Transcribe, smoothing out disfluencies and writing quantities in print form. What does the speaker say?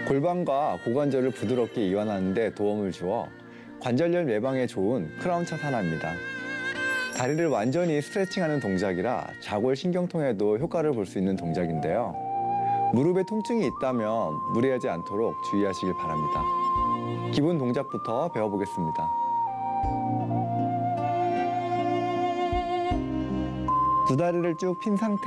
골반과 고관절을 부드럽게 이완하는 데 도움을 주어 관절염 예방에 좋은 크라운샷 하나입니다. 다리를 완전히 스트레칭하는 동작이라 좌골 신경통에도 효과를 볼 수 있는 동작인데요. 무릎에 통증이 있다면 무리하지 않도록 주의하시길 바랍니다. 기본 동작부터 배워보겠습니다. 두 다리를 쭉 핀 상태